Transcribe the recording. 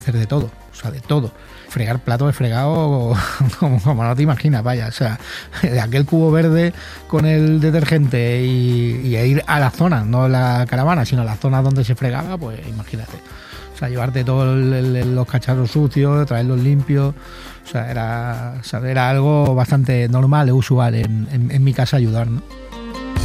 hacer de todo, o sea, de todo. Fregar platos he fregado como no te imaginas, vaya, o sea, de aquel cubo verde con el detergente y ir a la zona, no la caravana, sino a la zona donde se fregaba, pues imagínate. O sea, llevarte todos los cacharros sucios, traerlos limpios, o sea, era algo bastante normal e usual en mi casa ayudar, ¿no?